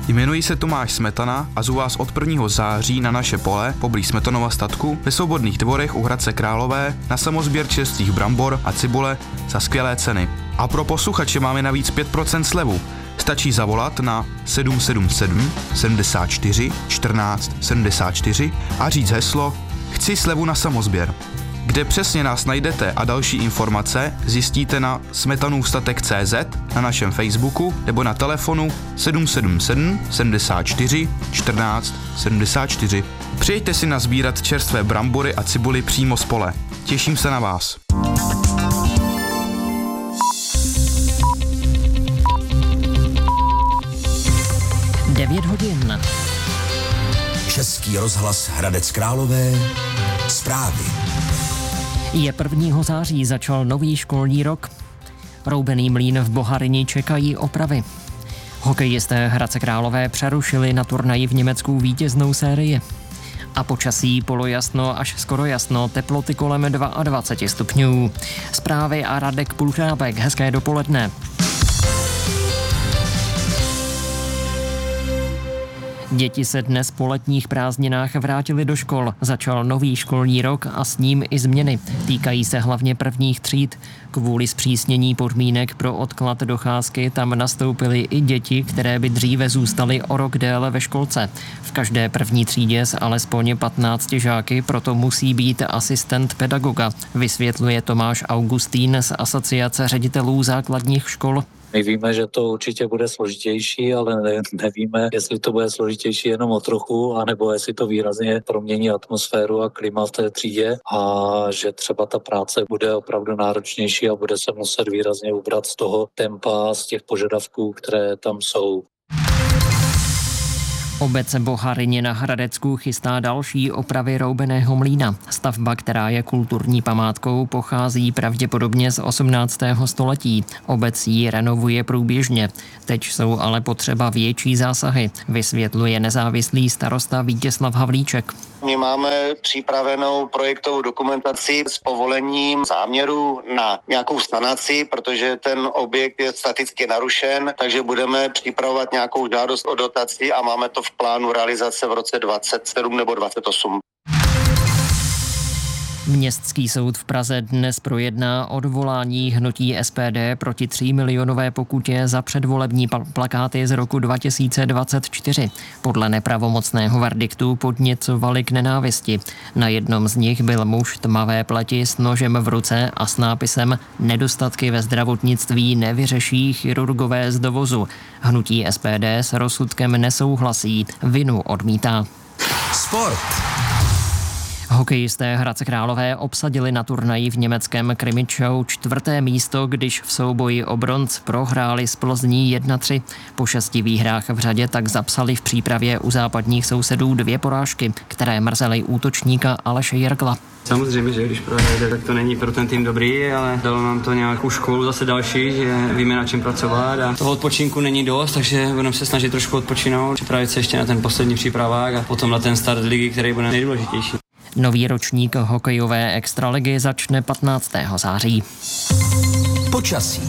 Jmenuji se Tomáš Smetana a zvu vás od 1. září na naše pole poblíž Smetanova statku ve Svobodných dvorech u Hradce Králové na samosběr čerstvých brambor a cibule za skvělé ceny. A pro posluchače máme navíc 5% slevu. Stačí zavolat na 777 74 14 74 a říct heslo Chci slevu na samosběr. Kde přesně nás najdete a další informace zjistíte na smetanůvstatek.cz, na našem Facebooku nebo na telefonu 777 74 14 74. Přijďte si nazbírat čerstvé brambory a cibuly přímo z pole. Těším se na vás. hodin. Český rozhlas Hradec Králové. Zprávy. Je 1. září, začal nový školní rok. Roubený mlýn v Boharyni čekají opravy. Hokejisté Hradce Králové přerušili na turnaji v Německu vítěznou sérii. A počasí polojasno až skoro jasno, teploty kolem 22 stupňů. Zprávy a Radek Pulchrábek, hezké dopoledne. Děti se dnes po letních prázdninách vrátily do škol. Začal nový školní rok a s ním i změny. Týkají se hlavně prvních tříd. Kvůli zpřísnění podmínek pro odklad docházky tam nastoupily i děti, které by dříve zůstaly o rok déle ve školce. V každé první třídě s alespoň 15 žáky proto musí být asistent pedagoga, vysvětluje Tomáš Augustín z Asociace ředitelů základních škol. My víme, že to určitě bude složitější, ale nevíme, jestli to bude složitější jenom o trochu, anebo jestli to výrazně promění atmosféru a klima v té třídě a že třeba ta práce bude opravdu náročnější a bude se muset výrazně ubrat z toho tempa, z těch požadavků, které tam jsou. Obec Boharyně na Hradecku chystá další opravy roubeného mlýna. Stavba, která je kulturní památkou, pochází pravděpodobně z 18. století. Obec ji renovuje průběžně. Teď jsou ale potřeba větší zásahy, vysvětluje nezávislý starosta Vítězslav Havlíček. My máme připravenou projektovou dokumentaci s povolením záměru na nějakou sanaci, protože ten objekt je staticky narušen, takže budeme připravovat nějakou žádost o dotaci a máme to v plánu realizace v roce 27 nebo 28. Městský soud v Praze dnes projedná odvolání hnutí SPD proti 3 milionové pokutě za předvolební plakáty z roku 2024. Podle nepravomocného verdiktu podněcovali k nenávisti. Na jednom z nich byl muž tmavé pleti s nožem v ruce a s nápisem Nedostatky ve zdravotnictví nevyřeší chirurgové z dovozu. Hnutí SPD s rozsudkem nesouhlasí, vinu odmítá. Sport. Hokejisté Hradce Králové obsadili na turnaji v německém Krimičou 4. místo, když v souboji o bronz prohráli z Plzní 1-3. Po 6 výhrách v řadě tak zapsali v přípravě u západních sousedů 2 porážky, které mrzely útočníka Aleše Jirgla. Samozřejmě, že když prohrajete, tak to není pro ten tým dobrý, ale dalo nám to nějakou školu zase další, že víme, na čem pracovat a toho odpočinku není dost, takže budeme se snažit trošku odpočinout, připravit se ještě na ten poslední přípravák a potom na ten start ligy, který bude nejdůležitější. Nový ročník hokejové extraligy začne 15. září. Počasí.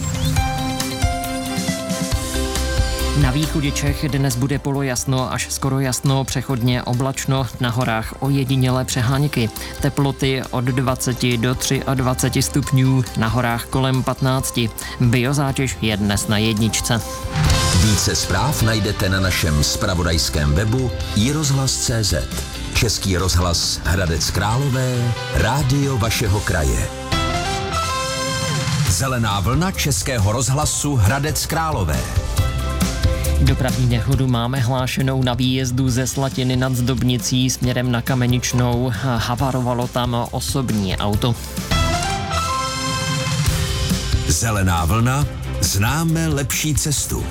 Na východě Čech dnes bude polojasno až skoro jasno, přechodně oblačno, na horách ojedinělé přeháňky. Teploty od 20 do 23 stupňů, na horách kolem 15. Biozátěž je dnes na 1. Více zpráv najdete na našem zpravodajském webu iRozhlas.cz. Český rozhlas Hradec Králové, rádio vašeho kraje. Zelená vlna Českého rozhlasu Hradec Králové. Dopravní nehodu máme hlášenou na výjezdu ze Slatiny nad Zdobnicí směrem na Kameničnou. Havarovalo tam osobní auto. Zelená vlna, známe lepší cestu.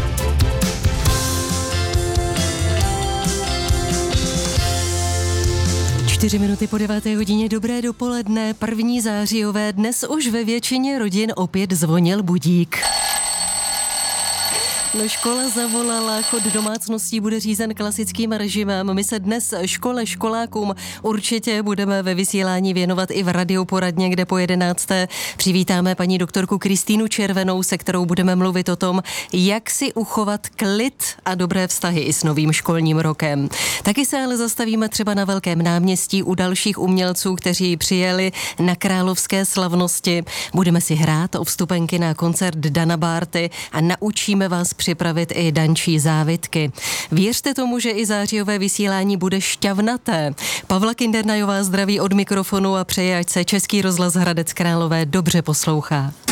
4 minuty po 9. hodině, dobré dopoledne, 1. zářijové, dnes už ve většině rodin opět zvonil budík. No, škola zavolala, chod domácností bude řízen klasickým režimem. My se dnes škole, školákům určitě budeme ve vysílání věnovat i v radioporadně, kde po 11. přivítáme paní doktorku Kristýnu Červenou, se kterou budeme mluvit o tom, jak si uchovat klid a dobré vztahy i s novým školním rokem. Taky se ale zastavíme třeba na Velkém náměstí u dalších umělců, kteří přijeli na královské slavnosti. Budeme si hrát o vstupenky na koncert Dana Bárty a naučíme vás připravit i dančí závitky. Věřte tomu, že i zářijové vysílání bude šťavnaté. Pavla Kindernajová zdraví od mikrofonu a přeje, ať se Český rozhlas Hradec Králové dobře poslouchá.